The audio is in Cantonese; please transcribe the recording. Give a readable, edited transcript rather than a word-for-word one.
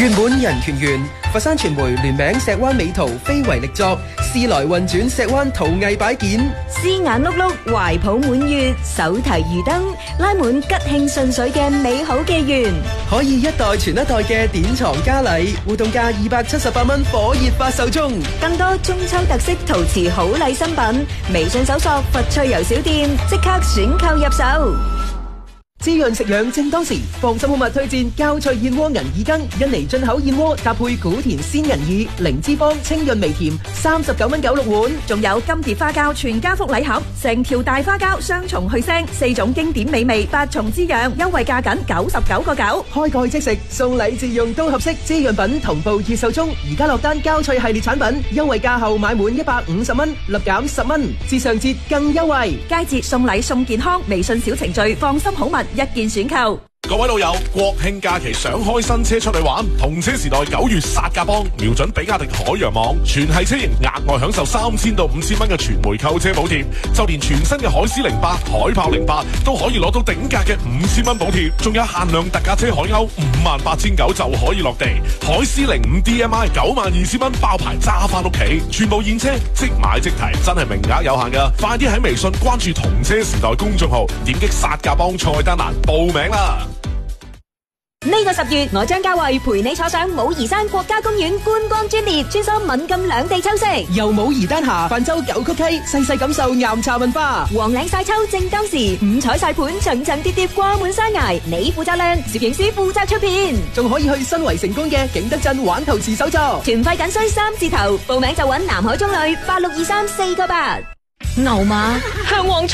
圓滿人權園，佛山傳媒聯名石灣美圖非遺力作，時來運轉石灣陶藝擺件， 絲眼碌碌，懷抱滿月，手提魚燈，拉滿吉慶順水嘅美好紀元， 可以一代傳一代嘅典藏佳禮，活動價278蚊，火熱發售中。 更多中秋特色陶瓷好禮新品，微信搜索佛趣遊小店，即刻選購入手。 滋潤食養正當時，放心好物推薦膠脆燕窩銀耳羹，印尼進口燕窩搭配古田鮮銀耳，零脂肪清潤微甜，39.96蚊碗。 仲有金蝶花膠全家福禮盒，成條大花膠雙重去腥，4種經典美味，8重滋養，優惠價僅99.9。 開蓋即食，送禮自用都合適。滋潤品同步熱售中，而家落單膠脆系列產品，優惠價後買滿150蚊，立減10蚊，至上節更優惠。 佳節送禮送健康，微信小程序放心好物一件選購。 各位老友，國慶假期想開新車出去玩，同車時代9月殺價幫，瞄準比亞迪海洋網，全系車型額外享受3000到5000蚊嘅全回購車補貼，就連全新嘅海獅08、海豹08都可以攞到頂格嘅5000蚊補貼，仲有限量特價車海鷗58900就可以落地，海獅05 DMI 92000蚊包牌揸翻屋企，全部現車即買即提，真係名額有限噶，快啲喺微信關注同車時代公眾號，點擊殺價幫菜單欄報名啦！ 呢個10月，我張家慧陪你坐上武夷山國家公園觀光專列，穿梭閩贛兩地秋色， 由武夷丹霞泛舟九曲溪，細細感受岩茶文化。 黃嶺晒秋正當時，五彩晒盤層層疊疊掛滿山崖，你負責靚，攝影師負責出片， 仲可以去新圍成功嘅景德鎮玩陶瓷手作， 團費僅需3字頭，報名就揾南海中旅8623 4個8。牛馬向往